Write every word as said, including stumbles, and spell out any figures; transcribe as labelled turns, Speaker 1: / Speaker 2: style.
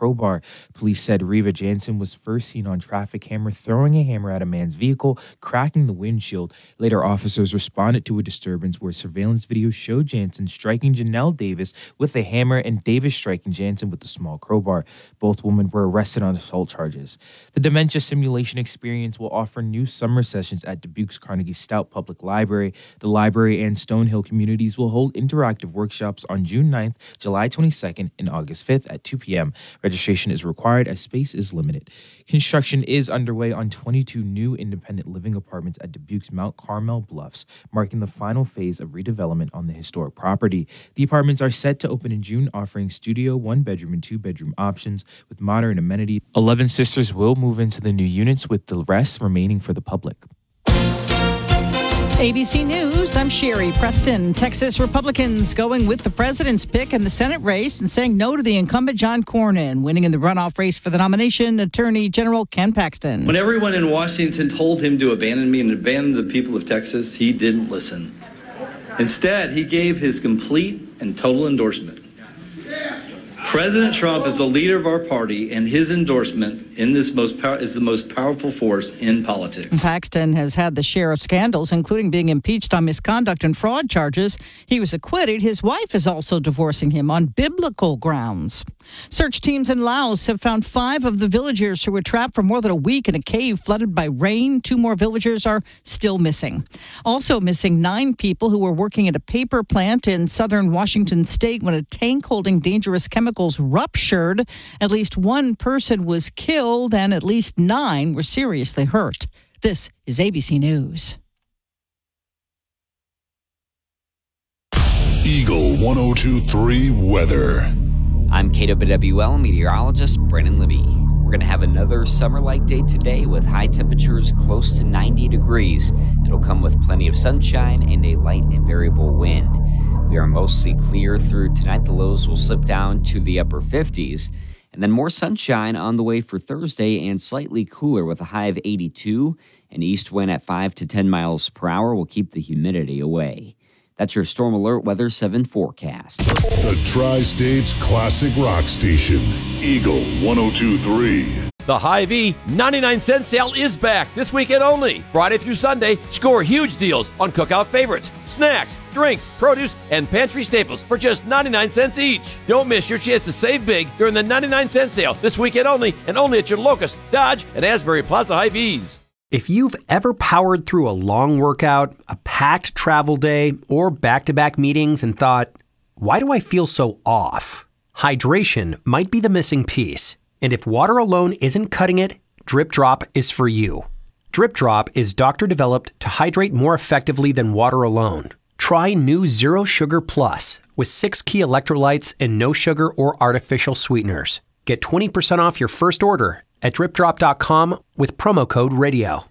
Speaker 1: crowbar. Police said Reva Jansen was first seen on traffic camera throwing a hammer at a man's vehicle, cracking the windshield. Later, officers responded to a disturbance where surveillance video showed Jansen striking Janelle Davis with a hammer and Davis striking Jansen with a small crowbar. Both women were arrested on assault charges. The Dementia Simulation Experience will offer new summer sessions at Dubuque's Carnegie Stout Public Library. The library and Stonehill communities will hold interactive workshops on June ninth, July twenty-second, and August fifth at two p.m. Registration is required as space is limited. Construction is underway on twenty-two new independent living apartments at Dubuque's Mount Carmel Bluffs, marking the final phase of redevelopment on the historic property. The apartments are set to open in June, offering studio, one-bedroom, and two-bedroom options with modern amenities. Eleven sisters will move into the new units, with the rest remaining for the public.
Speaker 2: A B C News, I'm Sherry Preston. Texas Republicans going with the president's pick in the Senate race and saying no to the incumbent John Cornyn, winning in the runoff race for the nomination, Attorney General Ken Paxton.
Speaker 3: When everyone in Washington told him to abandon me and abandon the people of Texas, he didn't listen. Instead, he gave his complete and total endorsement. President Trump is the leader of our party, and his endorsement in this most pow- is the most powerful force in politics.
Speaker 2: Paxton has had the share of scandals, including being impeached on misconduct and fraud charges. He was acquitted. His wife is also divorcing him on biblical grounds. Search teams in Laos have found five of the villagers who were trapped for more than a week in a cave flooded by rain. Two more villagers are still missing. Also missing nine people who were working at a paper plant in southern Washington state when a tank holding dangerous chemicals ruptured. At least one person was killed and at least nine were seriously hurt. This is A B C News.
Speaker 4: Eagle one oh two point three weather.
Speaker 5: I'm K W W L meteorologist Brennan Libby. We're going to have another summer-like day today with high temperatures close to ninety degrees. It'll come with plenty of sunshine and a light and variable wind. We are mostly clear through tonight. The lows will slip down to the upper fifties. And then more sunshine on the way for Thursday and slightly cooler with a high of eighty-two. An east wind at five to ten miles per hour will keep the humidity away. That's your Storm Alert Weather seven forecast.
Speaker 4: The Tri-State's classic rock station. Eagle one oh two point three.
Speaker 6: The Hy-Vee ninety-nine cent sale is back this weekend only. Friday through Sunday, score huge deals on cookout favorites, snacks, drinks, produce, and pantry staples for just ninety-nine cents each. Don't miss your chance to save big during the ninety-nine cent sale this weekend only, and only at your Locust, Dodge, and Asbury Plaza Hy-Vees.
Speaker 7: If you've ever powered through a long workout, a packed travel day, or back-to-back meetings and thought, why do I feel so off? Hydration might be the missing piece. And if water alone isn't cutting it, Drip Drop is for you. Drip Drop is doctor-developed to hydrate more effectively than water alone. Try new Zero Sugar Plus with six key electrolytes and no sugar or artificial sweeteners. Get twenty percent off your first order at drip drop dot com with promo code radio.